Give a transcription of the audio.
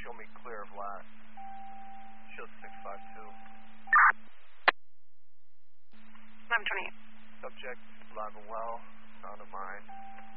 show me clear of last. Shield 652. 1128. Subject alive and well, sound of mind.